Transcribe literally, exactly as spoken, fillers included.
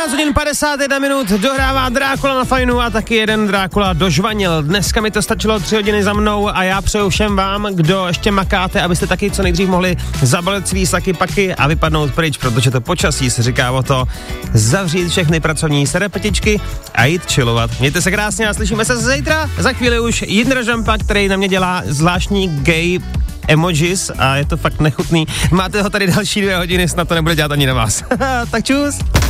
dvanáct hodin padesát jedna minut, dohrává Drákula na fajnu a taky jeden Drákula dožvanil. Dneska mi to stačilo tři hodiny za mnou a já přeju všem vám, kdo ještě makáte, abyste taky co nejdřív mohli zabalit svý saky paky a vypadnout pryč, protože to počasí se říká o to zavřít všechny pracovní serepetičky a jít chillovat. Mějte se krásně a slyšíme se zítra. Za chvíli už Jindra Žampa, který na mě dělá zvláštní gay emojis a je to fakt nechutný. Máte ho tady další dvě hodiny, snad to nebude dělat ani na vás. Tak čus.